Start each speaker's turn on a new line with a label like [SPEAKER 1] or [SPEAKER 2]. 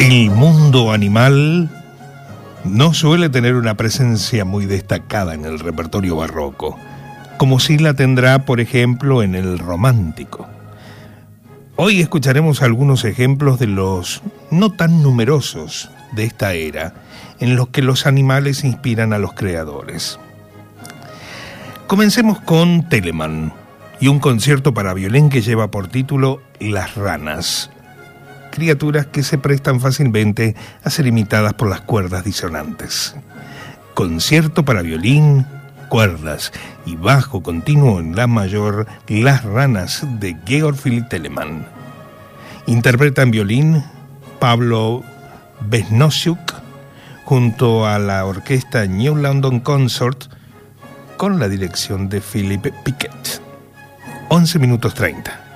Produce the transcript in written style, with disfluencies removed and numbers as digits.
[SPEAKER 1] El mundo animal no suele tener una presencia muy destacada en el repertorio barroco, como sí la tendrá, por ejemplo, en el romántico. Hoy escucharemos algunos ejemplos de los no tan numerosos de esta era, en los que los animales inspiran a los creadores. Comencemos con Telemann y un concierto para violín que lleva por título Las ranas, criaturas que se prestan fácilmente a ser imitadas por las cuerdas disonantes. Concierto para violín, cuerdas y bajo continuo en la mayor, Las ranas de Georg Philipp Telemann. Interpreta en violín Pablo Besnosiuk junto a la orquesta New London Consort con la dirección de Philip Piquet. 11:30.